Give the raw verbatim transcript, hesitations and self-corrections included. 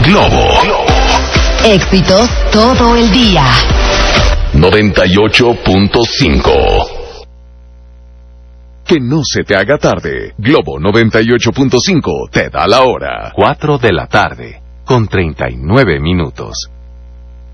Globo. Éxitos todo el día. noventa y ocho punto cinco. Que no se te haga tarde. Globo noventa y ocho punto cinco te da la hora. cuatro de la tarde, con treinta y nueve minutos.